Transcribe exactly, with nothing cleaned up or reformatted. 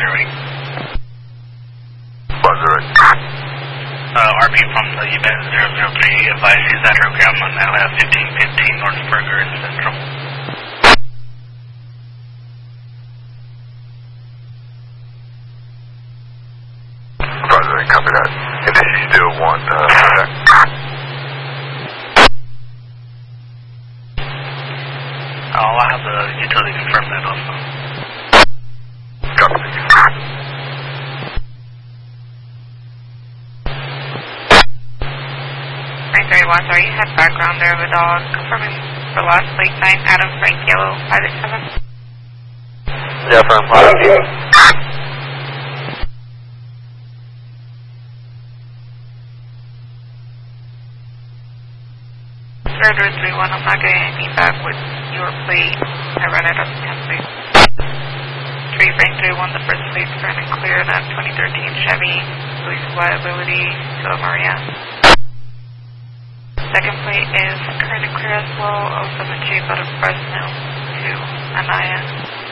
zero eight. Five zero eight. Uh, R P from the event zero zero three, advise he's at program on L F fifteen fifteen North Burger in Central. Five zero eight, copy that. And this is still one, uh, contact. I'll have the utility confirm that also. Copy. nine three one, sorry, you had background there of a dog. Confirming the last plate nine, Adam Frank Yellow, five eight seven. Yeah, from five eight seven. Rotor three one, I'm not getting anything back with your plate. I ran it up to ten plate. three frame three one, the first plate's running clear, that twenty thirteen Chevy, police liability to Maria. Second plate is current and clear as well, oh seven Jeep out of Fresno to Anaya.